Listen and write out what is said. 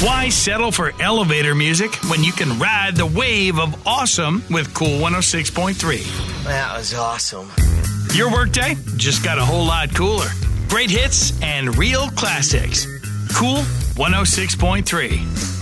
Why settle for elevator music when you can ride the wave of awesome with Cool 106.3? That was awesome. Your workday just got a whole lot cooler. Great hits and real classics. Cool 106.3.